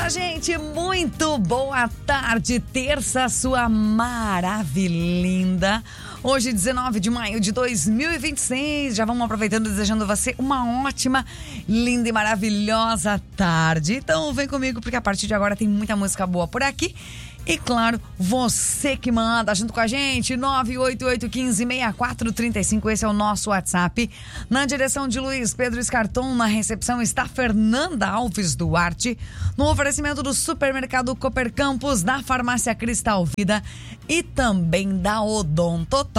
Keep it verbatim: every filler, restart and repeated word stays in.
gente, muito boa tarde, terça, sua maravilhinda. Hoje, dezenove de maio de dois mil e vinte e seis, já vamos aproveitando e desejando você uma ótima, linda e maravilhosa tarde. Então vem comigo, porque a partir de agora tem muita música boa por aqui. E claro, você que manda junto com a gente, nove oito oito um cinco, seis quatro três cinco, esse é o nosso WhatsApp. Na direção de Luiz Pedro Escarton, na recepção está Fernanda Alves Duarte, no oferecimento do Supermercado Cooper Campos, da Farmácia Cristal Vida e também da Odontotal.